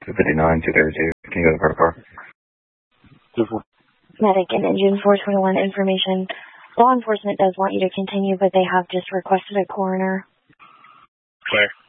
259, 232. Can you go to the protocol? Medic and Engine 421 information. Law enforcement does want you to continue, but they have just requested a coroner. Clear.